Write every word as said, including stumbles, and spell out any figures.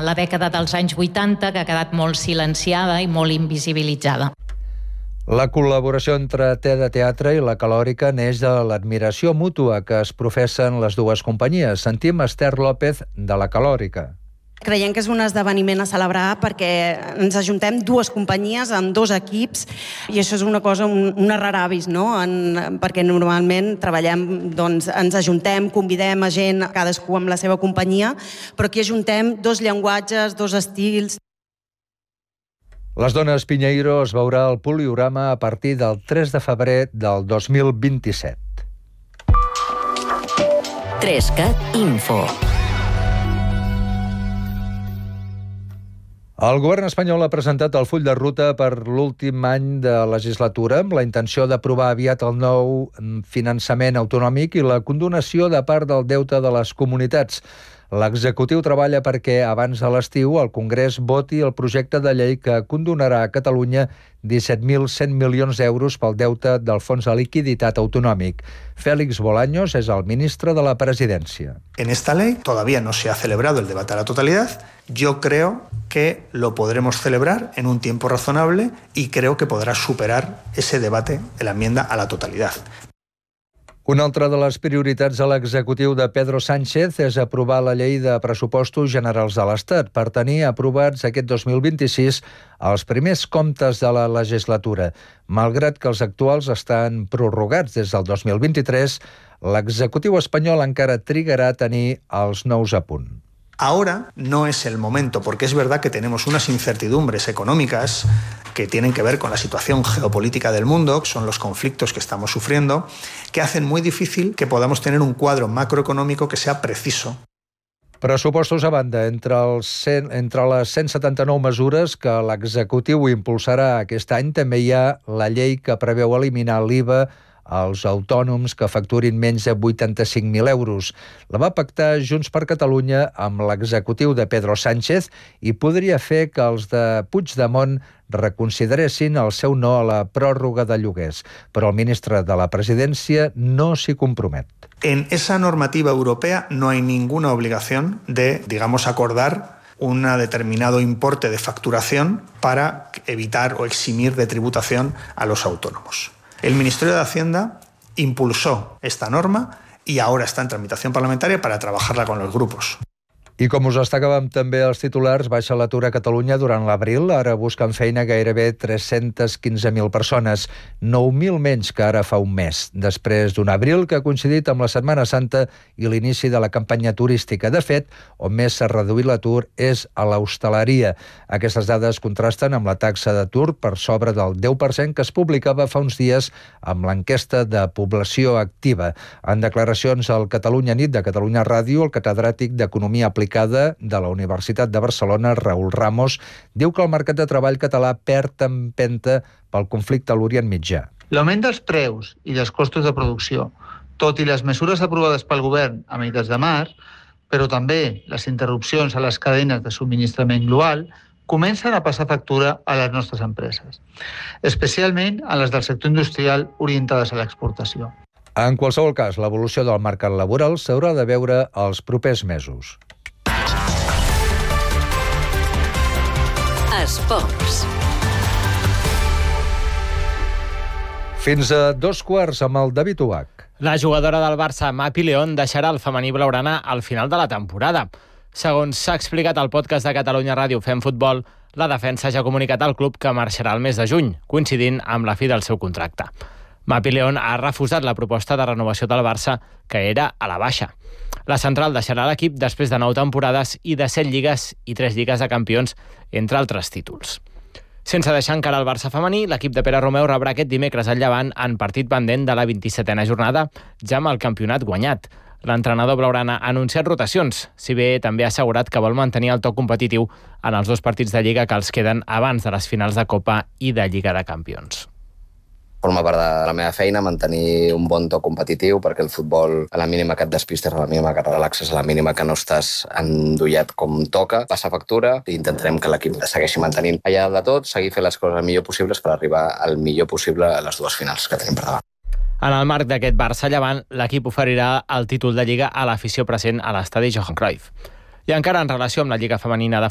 la dècada dels anys vuitanta, que ha quedat molt silenciada i molt invisibilitzada. La col·laboració entre T de Teatre i la Calòrica neix de l'admiració mútua que es professen les dues companyies. Sentim Esther López, de la Calòrica. Creiem que és un esdeveniment a celebrar perquè ens ajuntem dues companyies amb dos equips i això és una cosa, un, un rara avis, no? En, perquè normalment treballem, doncs ens ajuntem, convidem a gent, cadascú amb la seva companyia, però aquí ajuntem dos llenguatges, dos estils. Les dones Pinheiro es veurà al Poliorama a partir del tres de febrer del dos mil vint-i-set. Trescat Info. El govern espanyol ha presentat el full de ruta per l'últim any de legislatura amb la intenció d'aprovar aviat el nou finançament autonòmic i la condonació de part del deute de les comunitats. L'executiu treballa perquè abans de l'estiu el Congrés voti el projecte de llei que condonarà a Catalunya disset mil cent milions d'euros pel deute del Fons de Liquiditat Autonòmic. Félix Bolaños és el ministre de la Presidència. En esta ley todavía no se ha celebrado el debate a la totalidad. Yo creo que lo podremos celebrar en un tiempo razonable y creo que podrá superar ese debate de la enmienda a la totalidad. Una altra de les prioritats de l'executiu de Pedro Sánchez és aprovar la llei de pressupostos generals de l'Estat per tenir aprovats aquest dos mil vint-i-sis els primers comptes de la legislatura. Malgrat que els actuals estan prorrogats des del dos mil vint-i-tres, l'executiu espanyol encara trigarà a tenir els nous a punt. Ahora no es el momento, porque es verdad que tenemos unas incertidumbres económicas que tienen que ver con la situación geopolítica del mundo, son los conflictos que estamos sufriendo, que hacen muy difícil que podamos tener un cuadro macroeconómico que sea preciso. Pressupostos a banda, entre, els cent, entre les cent setanta-nou mesures que l'executiu impulsarà aquest any també hi ha la llei que preveu eliminar l'I V A als autònoms que facturin menys de vuitanta-cinc mil euros. La va pactar Junts per Catalunya amb l'executiu de Pedro Sánchez i podria fer que els de Puigdemont reconsideressin el seu no a la pròrroga de lloguers, però el ministre de la Presidència no s'hi compromet. En esa normativa europea no hay ninguna obligación de, digamos, acordar un determinado importe de facturación para evitar o eximir de tributación a los autónomos. El Ministerio de Hacienda impulsó esta norma y ahora está en tramitación parlamentaria para trabajarla con los grupos. I com us destacàvem també els titulars, baixa l'atur a Catalunya durant l'abril. Ara busquen feina gairebé tres-cents quinze mil persones, nou mil menys que ara fa un mes, després d'un abril que ha coincidit amb la Setmana Santa i l'inici de la campanya turística. De fet, on més s'ha reduït l'atur és a l'hostaleria. Aquestes dades contrasten amb la taxa d'atur per sobre del deu per cent que es publicava fa uns dies amb l'enquesta de població activa. En declaracions al Catalunya Nit de Catalunya Ràdio, el catedràtic d'Economia Aplicada de la Universitat de Barcelona, Raül Ramos, diu que el mercat de treball català perd empenta pel conflicte a l'Orient Mitjà. L'augment dels preus i dels costos de producció, tot i les mesures aprovades pel govern a meitats de març, però també les interrupcions a les cadenes de subministrament global, comencen a passar factura a les nostres empreses, especialment a les del sector industrial orientades a l'exportació. En qualsevol cas, l'evolució del mercat laboral s'haurà de veure els propers mesos. Esports. Fins a dos quarts amb el David Ubach. La jugadora del Barça, Mapi León, deixarà el femení blaugrana al final de la temporada. Segons s'ha explicat al podcast de Catalunya Ràdio Fem Futbol, la defensa ja ha comunicat al club que marxarà el mes de juny, coincidint amb la fi del seu contracte. Mapi León ha refusat la proposta de renovació del Barça, que era a la baixa. La central deixarà l'equip després de nou temporades i de set lligues i tres lligues de campions, entre altres títols. Sense deixar encara el Barça femení, l'equip de Pere Romeu rebrà aquest dimecres al Llevant en partit pendent de la vint-i-setena jornada, ja amb el campionat guanyat. L'entrenador blaugrana ha anunciat rotacions, si bé també ha assegurat que vol mantenir el to competitiu en els dos partits de Lliga que els queden abans de les finals de Copa i de Lliga de Campions. Forma part de la meva feina, mantenir un bon to competitiu, perquè el futbol, a la mínima que et despistes, a la mínima que et relaxes, a la mínima que no estàs endollat com toca, passa factura i intentarem que l'equip segueixi mantenint allà de tot, seguir fent les coses el millor possibles per arribar al millor possible a les dues finals que tenim per davant. En el marc d'aquest Barça-Llevant, l'equip oferirà el títol de Lliga a l'afició present a l'estadi Johan Cruyff. I encara en relació amb la Lliga Femenina de